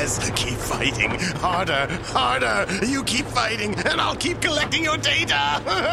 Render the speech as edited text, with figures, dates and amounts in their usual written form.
Yes, keep fighting. Harder, harder. You keep fighting, and I'll keep collecting your data.